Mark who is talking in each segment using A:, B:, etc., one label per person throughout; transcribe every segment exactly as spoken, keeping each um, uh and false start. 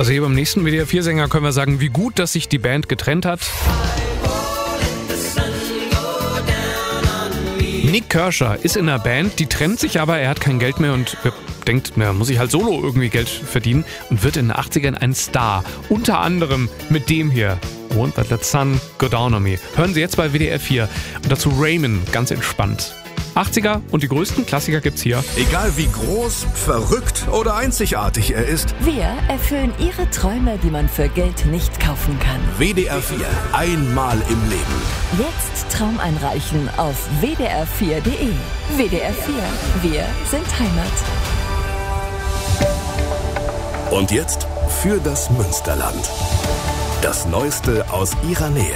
A: Also hier beim nächsten W D R vier Sänger können wir sagen, wie gut, dass sich die Band getrennt hat. Nik Kershaw ist in einer Band, die trennt sich aber, er hat kein Geld mehr und denkt, na, muss ich halt solo irgendwie Geld verdienen und wird in den achtzigern ein Star. Unter anderem mit dem hier. Won't Let the Sun Go Down on Me. Hören Sie jetzt bei W D R vier. Und dazu Raymond, ganz entspannt. achtziger und die größten Klassiker gibt's hier.
B: Egal wie groß, verrückt oder einzigartig er ist.
C: Wir erfüllen Ihre Träume, die man für Geld nicht kaufen kann.
B: W D R vier. Einmal im Leben.
C: Jetzt Traum einreichen auf w d r vier punkt d e. W D R vier. Wir sind Heimat.
B: Und jetzt für das Münsterland. Das Neueste aus ihrer Nähe.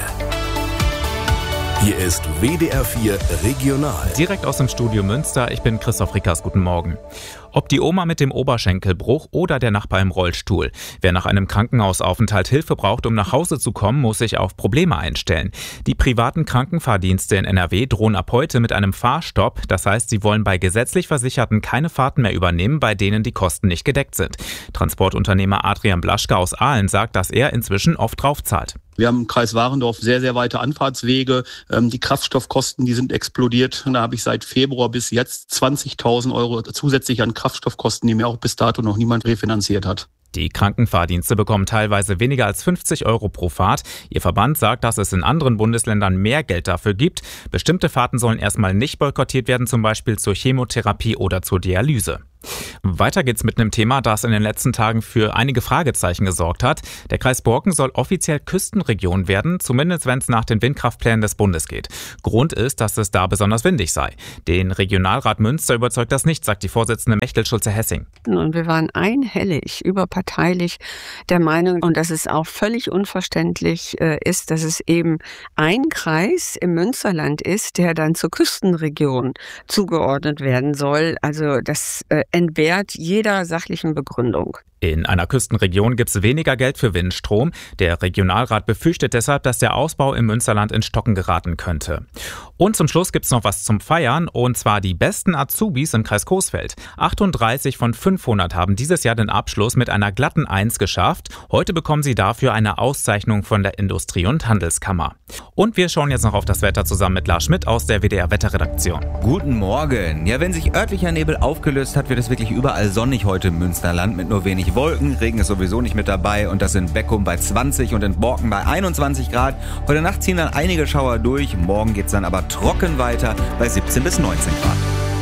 B: Hier ist W D R vier Regional.
D: Direkt aus dem Studio Münster, ich bin Christoph Rickers, guten Morgen. Ob die Oma mit dem Oberschenkelbruch oder der Nachbar im Rollstuhl. Wer nach einem Krankenhausaufenthalt Hilfe braucht, um nach Hause zu kommen, muss sich auf Probleme einstellen. Die privaten Krankenfahrdienste in N R W drohen ab heute mit einem Fahrstopp. Das heißt, sie wollen bei gesetzlich Versicherten keine Fahrten mehr übernehmen, bei denen die Kosten nicht gedeckt sind. Transportunternehmer Adrian Blaschke aus Aalen sagt, dass er inzwischen oft draufzahlt.
E: Wir haben im Kreis Warendorf sehr, sehr weite Anfahrtswege. Die Kraftstoffkosten, die sind explodiert. Da habe ich seit Februar bis jetzt zwanzigtausend Euro zusätzlich an Kraftstoffkosten, die mir auch bis dato noch niemand refinanziert hat.
D: Die Krankenfahrdienste bekommen teilweise weniger als fünfzig Euro pro Fahrt. Ihr Verband sagt, dass es in anderen Bundesländern mehr Geld dafür gibt. Bestimmte Fahrten sollen erstmal nicht boykottiert werden, zum Beispiel zur Chemotherapie oder zur Dialyse. Weiter geht's mit einem Thema, das in den letzten Tagen für einige Fragezeichen gesorgt hat. Der Kreis Borken soll offiziell Küstenregion werden, zumindest wenn es nach den Windkraftplänen des Bundes geht. Grund ist, dass es da besonders windig sei. Den Regionalrat Münster überzeugt das nicht, sagt die Vorsitzende Mechtel Schulze-Hessing.
F: Und wir waren einhellig, überparteilich der Meinung, und dass es auch völlig unverständlich äh, ist, dass es eben ein Kreis im Münsterland ist, der dann zur Küstenregion zugeordnet werden soll. Also das äh, entbehrt jeder sachlichen Begründung.
D: In einer Küstenregion gibt es weniger Geld für Windstrom. Der Regionalrat befürchtet deshalb, dass der Ausbau im Münsterland in Stocken geraten könnte. Und zum Schluss gibt es noch was zum Feiern, und zwar die besten Azubis im Kreis Coesfeld. achtunddreißig von fünfhundert haben dieses Jahr den Abschluss mit einer glatten Eins geschafft. Heute bekommen sie dafür eine Auszeichnung von der Industrie- und Handelskammer. Und wir schauen jetzt noch auf das Wetter zusammen mit Lars Schmidt aus der W D R-Wetterredaktion.
G: Guten Morgen. Ja, wenn sich örtlicher Nebel aufgelöst hat, wird es wirklich überall sonnig heute im Münsterland mit nur wenig Wolken. Regen ist sowieso nicht mit dabei, und das in Beckum bei zwanzig und in Borken bei einundzwanzig Grad. Heute Nacht ziehen dann einige Schauer durch. Morgen geht's dann aber trocken weiter bei siebzehn bis neunzehn Grad.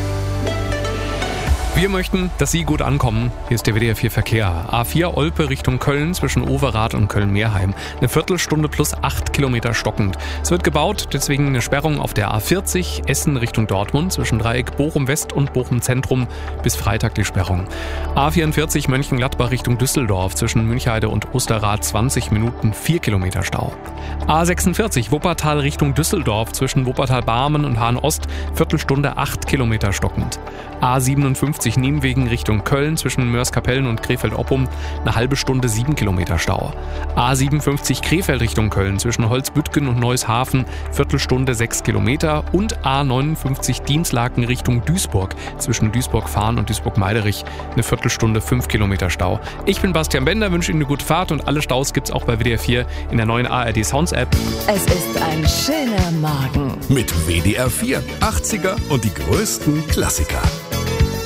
A: Wir möchten, dass Sie gut ankommen. Hier ist der W D R vier Verkehr. A vier Olpe Richtung Köln zwischen Overath und Köln-Meerheim. Eine Viertelstunde plus acht Kilometer stockend. Es wird gebaut, deswegen eine Sperrung auf der A vierzig Essen Richtung Dortmund zwischen Dreieck Bochum West und Bochum Zentrum. Bis Freitag die Sperrung. A vierundvierzig Mönchengladbach Richtung Düsseldorf zwischen Müncheide und Osterrad zwanzig Minuten, vier Kilometer Stau. A sechsundvierzig Wuppertal Richtung Düsseldorf zwischen Wuppertal-Barmen und Hahn-Ost. Viertelstunde acht Kilometer stockend. A siebenundfünfzig Nienwegen Richtung Köln zwischen Mörs-Kapellen und Krefeld-Oppum, eine halbe Stunde sieben Kilometer Stau. A siebenundfünfzig Krefeld Richtung Köln zwischen Holzbüttgen und Neushafen, Viertelstunde sechs Kilometer, und A neunundfünfzig Dienstlaken Richtung Duisburg zwischen Duisburg-Fahn und Duisburg-Meiderich, eine Viertelstunde fünf Kilometer Stau. Ich bin Bastian Bender, wünsche Ihnen eine gute Fahrt, und alle Staus gibt's auch bei W D R vier in der neuen A R D Sounds App.
C: Es ist ein schöner Morgen.
B: Mit W D R vier. achtziger und die größten Klassiker.